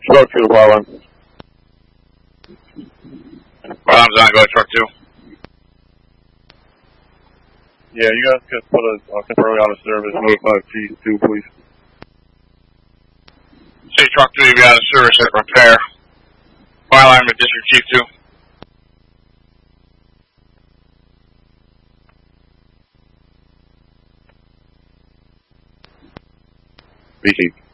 Truck 2 to fire line. Fire line's on, go to truck 2. Yeah, you guys could put a temporary out of service. Notify G2, please. Say truck 3, be out of service at repair. Fire line with District Chief 2. BC.